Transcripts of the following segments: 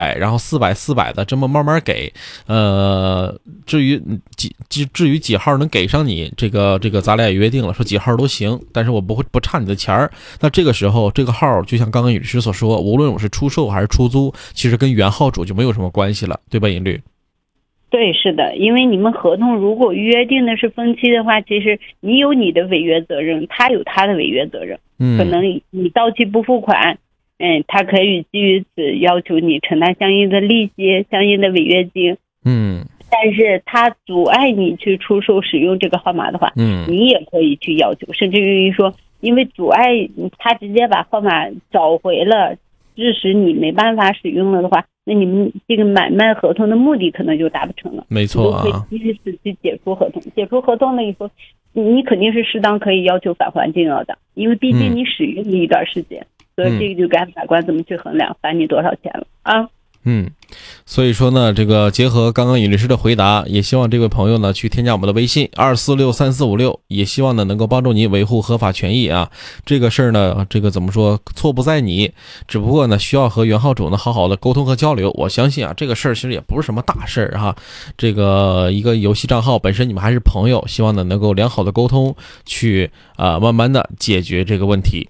然后400的这么慢慢给。至于几号能给上你，这个咱俩也约定了，说几号都行，但是我不差你的钱儿。那这个时候这个号就像刚刚尹律师所说，无论我是出售还是出租，其实跟原号主就没有什么关系了，对吧，尹律？ 对，是的，因为你们合同如果约定的是分期的话，其实你有你的违约责任，他有他的违约责任。可能你到期不付款，他可以基于此要求你承担相应的利息、相应的违约金。但是他阻碍你去出售使用这个号码的话，你也可以去要求，甚至于说，因为阻碍他直接把号码找回了，致使你没办法使用了的话，那你们这个买卖合同的目的可能就达不成了。 没错啊， 你就可以基于此去解除合同。解除合同了以后，你肯定是适当可以要求返还金额的，因为毕竟你使用了一段时间，所以这个就该法官怎么去衡量，罚你多少钱了啊？ 所以说呢，这个结合刚刚尹律师的回答，也希望这位朋友呢去添加我们的微信2463456，也希望呢能够帮助您维护合法权益啊。这个事儿呢，这个怎么说，错不在你，只不过呢需要和原号主呢好好的沟通和交流。我相信啊，这个事儿其实也不是什么大事儿哈。这个一个游戏账号本身你们还是朋友，希望呢能够良好的沟通，去慢慢的解决这个问题。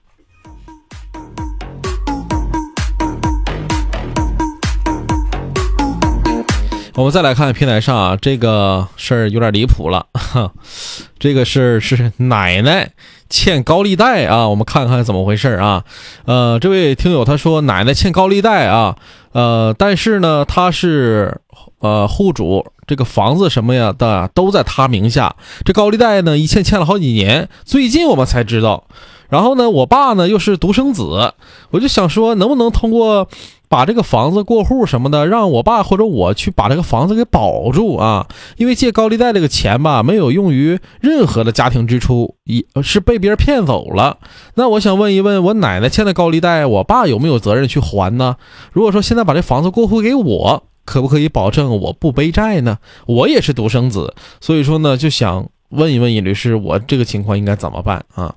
我们再来看平台上啊，这个事儿有点离谱了。这个事儿是奶奶欠高利贷啊，我们看看怎么回事啊。这位听友他说奶奶欠高利贷啊，但是呢他是户主，这个房子什么呀的都在他名下，这高利贷呢一欠了好几年，最近我们才知道。然后呢我爸呢又是独生子，我就想说能不能通过把这个房子过户什么的，让我爸或者我去把这个房子给保住啊，因为借高利贷这个钱吧，没有用于任何的家庭支出，是被别人骗走了。那我想问一问，我奶奶欠的高利贷，我爸有没有责任去还呢？如果说现在把这房子过户给我，可不可以保证我不背债呢？我也是独生子，所以说呢，就想问一问尹律师，我这个情况应该怎么办啊？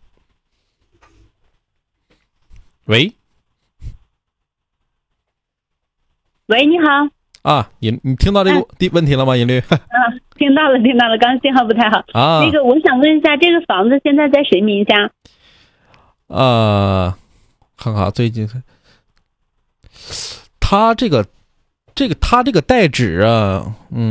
喂，你好啊，你听到这个问题了吗，尹律？ 听到了，刚刚信号不太好啊。那个我想问一下，这个房子现在在谁名下？ 看看最近他这个代指啊，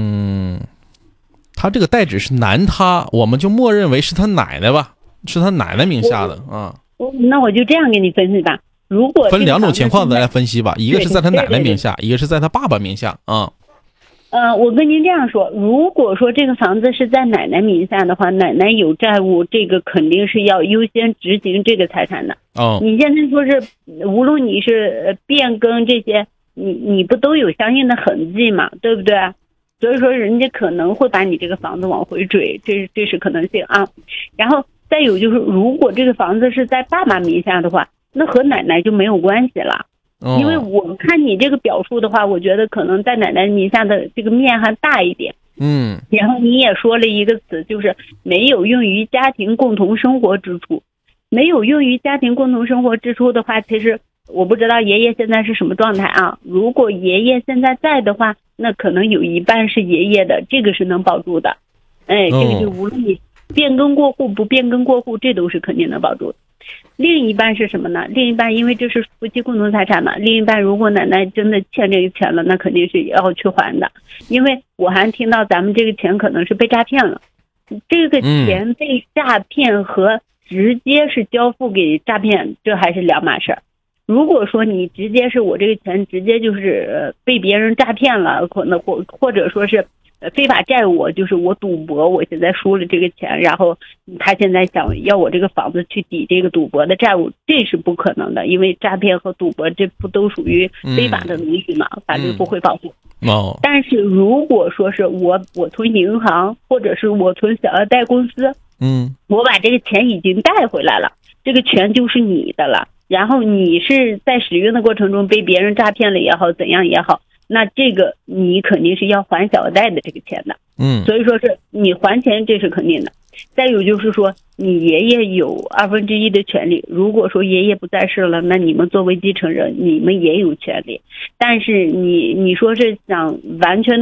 他这个代指是男他，我们就默认为是他奶奶吧，是他奶奶名下的啊。 那我就这样给你分析吧。如果分两种情况咱来分析吧，一个是在他奶奶名下，一个是在他爸爸名下啊。 我跟您这样说，如果说这个房子是在奶奶名下的话，奶奶有债务，这个肯定是要优先执行这个财产的。你现在说是无论你是变更这些，你不都有相应的痕迹嘛，对不对？所以说人家可能会把你这个房子往回追，这是可能性啊。然后再有就是，如果这个房子是在爸爸名下的话，那和奶奶就没有关系了。因为我看你这个表述的话，我觉得可能在奶奶名下的这个面还大一点。然后你也说了一个词，就是没有用于家庭共同生活支出。没有用于家庭共同生活支出的话，其实我不知道爷爷现在是什么状态啊。如果爷爷现在在的话，那可能有一半是爷爷的，这个是能保住的。这个就无论你变更过户不变更过户，这都是肯定能保住的。另一半是什么呢？另一半因为这是夫妻共同财产嘛，另一半如果奶奶真的欠这个钱了，那肯定是要去还的。因为我还听到咱们这个钱可能是被诈骗了，这个钱被诈骗和直接是交付给诈骗，这还是两码事儿。如果说你直接是我这个钱直接就是被别人诈骗了，可能或者说是非法债务，就是我赌博，我现在输了这个钱，然后他现在想要我这个房子去抵这个赌博的债务，这是不可能的，因为诈骗和赌博这不都属于非法的东西嘛，法律不会保护。但是如果说是我从银行或者是我从小额贷公司，我把这个钱已经带回来了，这个钱就是你的了。然后你是在使用的过程中被别人诈骗了也好，怎样也好， 那这个你肯定是要还小额贷的这个钱的。所以说是你还钱，这是肯定的。再有就是说，你爷爷有1/2的权利。如果说爷爷不在世了，那你们作为继承人，你们也有权利。但是你说是想完全的